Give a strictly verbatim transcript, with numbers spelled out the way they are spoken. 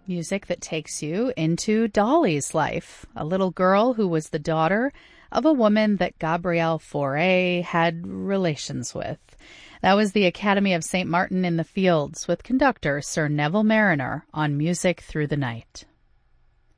Music that takes you into Dolly's life, a little girl who was the daughter of a woman that Gabrielle Fauré had relations with. That was the Academy of Saint Martin in the Fields with conductor Sir Neville Mariner on Music Through the Night.